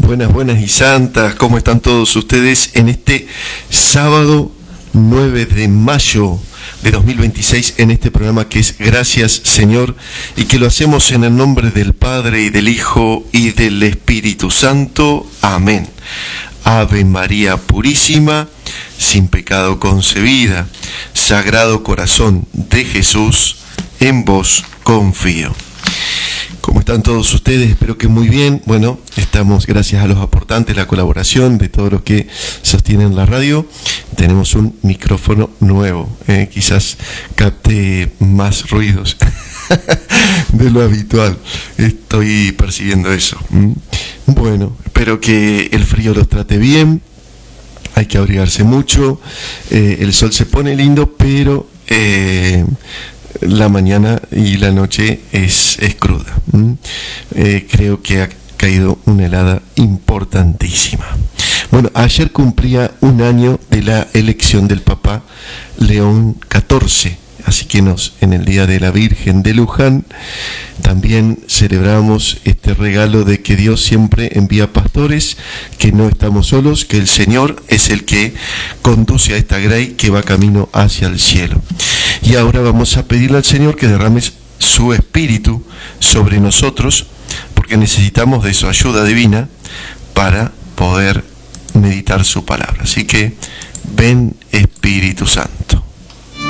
Buenas, buenas y santas, ¿cómo están todos ustedes en este sábado 9 de mayo de 2026 en este programa que es Gracias Señor y que lo hacemos en el nombre del Padre y del Hijo y del Espíritu Santo? Amén. Ave María Purísima, sin pecado concebida, Sagrado Corazón de Jesús, en vos confío. ¿Cómo están todos ustedes? Espero que muy bien. Bueno, estamos gracias a los aportantes, la colaboración de todos los que sostienen la radio. Tenemos un micrófono nuevo, quizás capte más ruidos de lo habitual. Estoy percibiendo eso. Bueno, espero que el frío los trate bien. Hay que abrigarse mucho. El sol se pone lindo, pero la mañana y la noche es cruda. Creo que ha caído una helada importantísima. Bueno, ayer cumplía un año de la elección del Papa León XIV, así que en el Día de la Virgen de Luján también celebramos este regalo de que Dios siempre envía pastores, que no estamos solos, que el Señor es el que conduce a esta grey que va camino hacia el cielo. Y ahora vamos a pedirle al Señor que derrame su espíritu sobre nosotros, porque necesitamos de su ayuda divina para poder meditar su palabra. Así que ven Espíritu Santo.